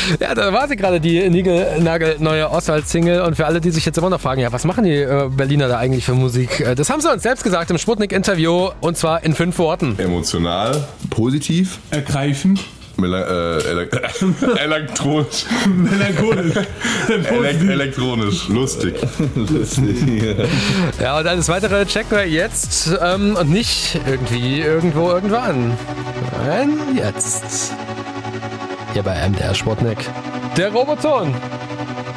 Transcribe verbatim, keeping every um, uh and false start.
Ja, da war sie gerade, die niegelnagelneue Oswald-Single. Und für alle, die sich jetzt immer noch fragen, ja, was machen die äh, Berliner da eigentlich für Musik? Äh, das haben sie uns selbst gesagt im Sputnik-Interview und zwar in fünf Worten. Emotional, positiv, ergreifend, Mela- äh, ele- elektronisch, melancholisch, Elek- elektronisch, lustig. Ja, und alles weitere checken wir jetzt ähm, und nicht irgendwie, irgendwo, irgendwann. Nein, jetzt. Hier bei M D R Sputnik. Der Roboton.